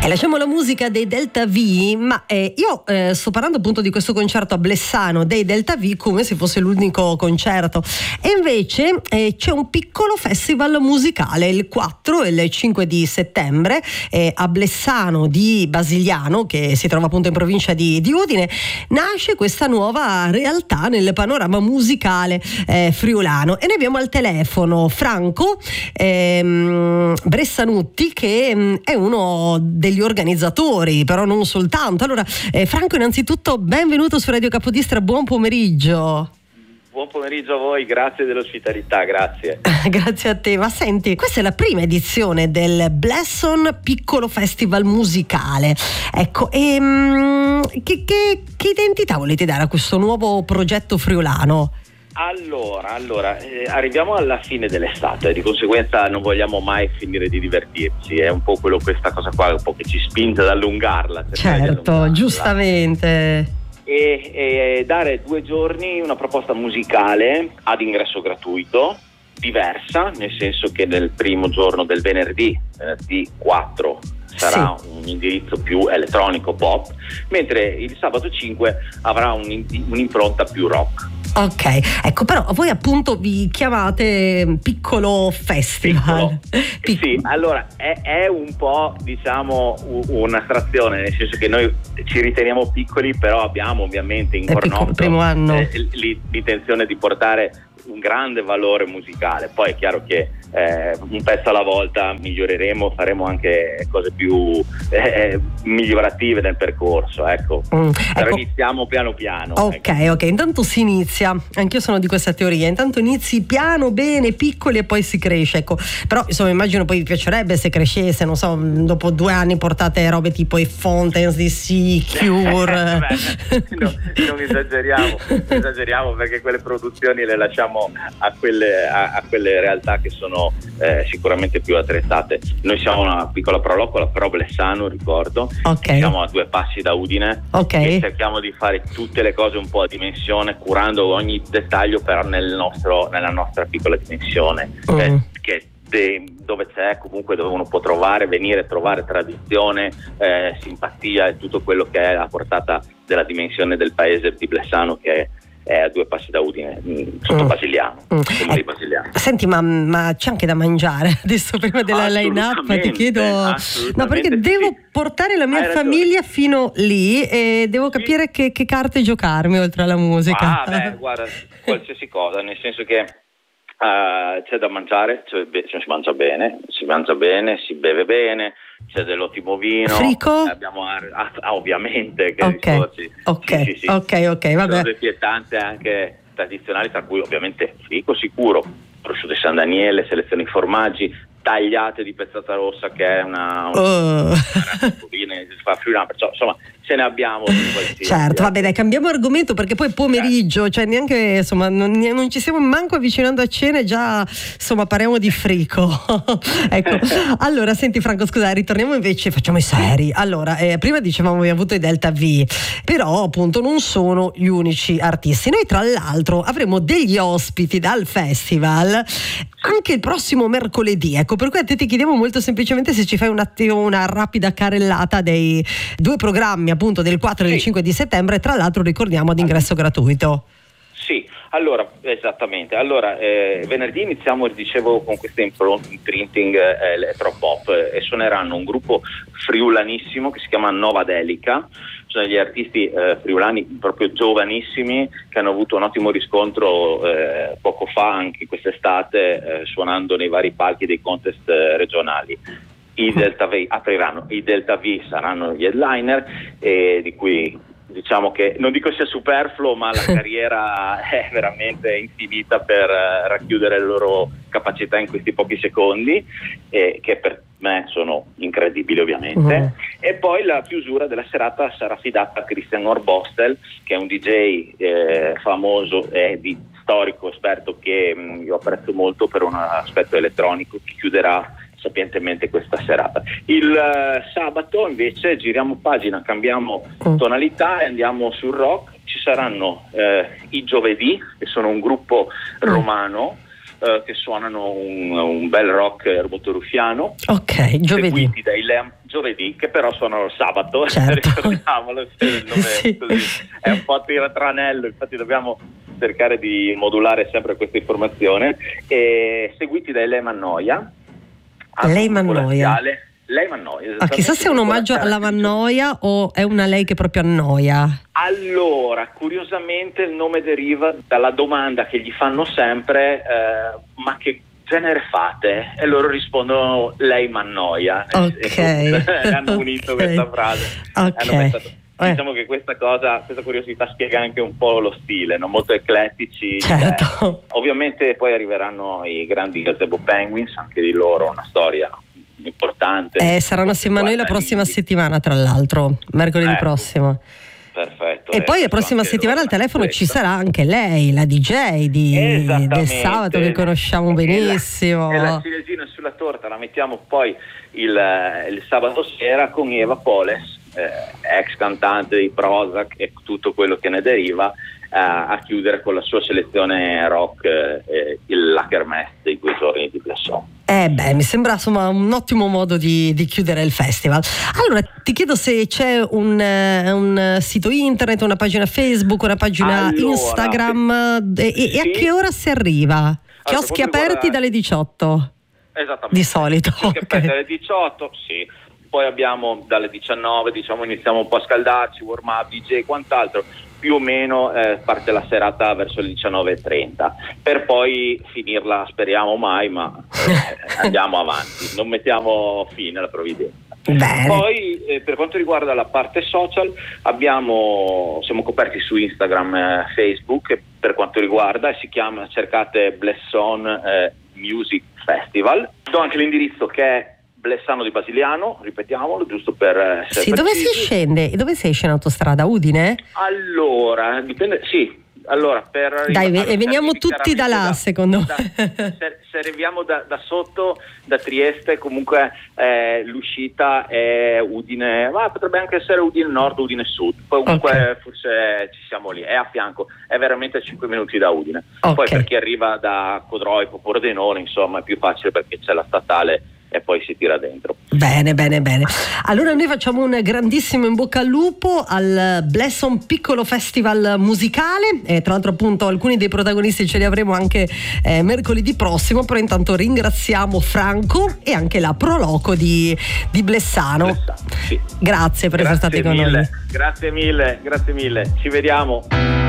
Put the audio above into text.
Lasciamo la musica dei Delta V, ma io sto parlando appunto di questo concerto a Blessano dei Delta V come se fosse l'unico concerto, e invece c'è un piccolo festival musicale il 4 e il 5 di settembre a Blessano di Basigliano, che si trova appunto in provincia di Udine. Nasce questa nuova realtà nel panorama musicale friulano, e noi abbiamo al telefono Franco Bressanutti, che è uno degli organizzatori, però non soltanto. Allora Franco, innanzitutto benvenuto su Radio Capodistria, buon pomeriggio. Buon pomeriggio a voi, grazie dell'ospitalità, grazie. Grazie a te. Ma senti, questa è la prima edizione del Blesson Piccolo Festival Musicale. Ecco, che identità volete dare a questo nuovo progetto friulano? Allora, arriviamo alla fine dell'estate, di conseguenza non vogliamo mai finire di divertirci, è un po' questa cosa qua un po' che ci spinge ad allungarla. Certo, giustamente. E dare 2 giorni una proposta musicale ad ingresso gratuito, diversa, nel senso che nel primo giorno del venerdì 4 sarà un indirizzo più elettronico pop, mentre il sabato 5 avrà un'impronta più rock. Ok, ecco, però voi appunto vi chiamate Piccolo Festival. Sì, allora è un po', diciamo, un'astrazione, nel senso che noi ci riteniamo piccoli, però abbiamo ovviamente in cornotto primo anno l'intenzione di portare un grande valore musicale. Poi è chiaro che un pezzo alla volta miglioreremo, faremo anche cose più migliorative nel percorso, ecco. Però iniziamo piano piano. Ok, intanto si inizia, anch'io sono di questa teoria, intanto inizi piano, bene, piccoli e poi si cresce, ecco. Però insomma immagino poi vi piacerebbe se crescesse, non so, dopo 2 anni portate robe tipo i Fountains di Cure. Non esageriamo, perché quelle produzioni le lasciamo a quelle realtà che sono sicuramente più attrezzate. Noi siamo una piccola prolocola, però Blessano, ricordo, siamo a 2 passi da Udine, e cerchiamo di fare tutte le cose un po' a dimensione, curando ogni dettaglio però nella nostra piccola dimensione, dove c'è comunque, dove uno può venire a trovare tradizione, simpatia e tutto quello che è la portata della dimensione del paese di Blessano, che è a 2 passi da Udine, sotto Basigliano, comune di Basigliano. Senti, ma c'è anche da mangiare adesso prima della line-up? Ti chiedo, no, perché devo portare la mia famiglia fino lì e devo capire che carte giocarmi oltre alla musica. Guarda, qualsiasi cosa, nel senso che c'è da mangiare, si mangia bene, si beve bene, c'è dell'ottimo vino. Frico? Abbiamo ovviamente che ok, vabbè. Sono delle pietanze anche tradizionali, tra cui ovviamente frico sicuro, prosciutto di San Daniele, selezione di formaggi, tagliate di pezzata rossa, che è una perciò insomma ce ne abbiamo. Certo, vabbè, dai, cambiamo argomento, perché poi pomeriggio, cioè neanche, insomma, non ci stiamo manco avvicinando a cena e già, insomma, parliamo di frico. Ecco, allora senti Franco, scusa, ritorniamo invece, facciamo i seri. Allora, prima dicevamo abbiamo avuto i Delta V, però appunto non sono gli unici artisti. Noi tra l'altro avremo degli ospiti dal festival anche il prossimo mercoledì, ecco, per cui a te ti chiediamo molto semplicemente se ci fai un attimo una rapida carrellata dei 2 programmi, appunto del 4 e del 5 di settembre, tra l'altro ricordiamo ad ingresso gratuito. Sì, allora, esattamente. Allora, venerdì iniziamo, dicevo, con questo imprinting eletropop, e suoneranno un gruppo friulanissimo che si chiama Nova Delica. Sono degli artisti friulani proprio giovanissimi che hanno avuto un ottimo riscontro poco fa, anche quest'estate, suonando nei vari palchi dei contest regionali. I Delta V apriranno, i Delta V saranno gli headliner, di cui diciamo che non dico sia superfluo, ma la carriera è veramente infinita per racchiudere le loro capacità in questi pochi secondi, che per me sono incredibili ovviamente. E poi la chiusura della serata sarà affidata a Christian Orbostel, che è un DJ famoso e storico, esperto, che io apprezzo molto per un aspetto elettronico, che chiuderà sapientemente questa serata. Il sabato invece giriamo pagina, cambiamo tonalità e andiamo sul rock. Ci saranno i Giovedì, che sono un gruppo romano che suonano un bel rock erbotoruffiano. Ok, giovedì. Seguiti dai giovedì, che però suonano il sabato, certo. Ricordiamolo, il nome sì. così. È un po' tranello, infatti dobbiamo cercare di modulare sempre questa informazione. E seguiti dai Lei Mannoia. Lei Mannoia. Lei Mannoia. Chissà se è un omaggio alla Mannoia o è una lei che proprio annoia. Allora, curiosamente il nome deriva dalla domanda che gli fanno sempre, ma che genere fate? E loro rispondono Lei Mannoia. Ok. Hanno unito questa frase. Ok. Diciamo che questa curiosità spiega anche un po' lo stile, no? Molto eclettici. Certo. Ovviamente poi arriveranno i grandi Gazebo Penguins, anche di loro una storia importante. Saranno assieme a noi la prossima settimana, tra l'altro, mercoledì prossimo. Perfetto. E poi la prossima settimana al telefono ci sarà anche lei, la DJ del sabato, che conosciamo benissimo. E la ciliegina sulla torta la mettiamo poi il sabato sera con Eva Poles, ex cantante di Prozac e tutto quello che ne deriva, a chiudere con la sua selezione rock, la kermesse dei 2 giorni di Blesson. Mi sembra insomma un ottimo modo di chiudere il festival. Allora ti chiedo se c'è un sito internet, una pagina Facebook, una pagina Instagram, e a che ora si arriva? Chioschi aperti dalle 18? Esattamente. Di solito. Chioschi aperti dalle 18, sì. Poi abbiamo dalle 19, iniziamo un po' a scaldarci, warm up, DJ e quant'altro. Più o meno parte la serata verso le 19:30, per poi finirla, speriamo mai, ma andiamo avanti, non mettiamo fine alla provvidenza. Bene. Poi per quanto riguarda la parte social siamo coperti su Instagram, Facebook, per quanto riguarda, cercate Blesson Music Festival. Do anche l'indirizzo che è Blessano di Basiliano, ripetiamolo, giusto per essere sì, dove si scende? Dove si esce in autostrada? Udine? Allora, dipende, sì. Allora, veniamo tutti da là, secondo me. Se arriviamo da sotto, da Trieste, comunque l'uscita è Udine, ma potrebbe anche essere Udine Nord, Udine Sud. Poi comunque forse ci siamo lì, è a fianco, è veramente a 5 minuti da Udine. Poi per chi arriva da Codroipo, Pordenone, insomma, è più facile perché c'è la statale e poi si tira dentro. Bene. Allora noi facciamo un grandissimo in bocca al lupo al Blesson Piccolo Festival Musicale, e tra l'altro appunto alcuni dei protagonisti ce li avremo anche mercoledì prossimo, però intanto ringraziamo Franco e anche la Proloco di Blessano. Sì. Grazie per essere stati con noi. Grazie mille, ci vediamo.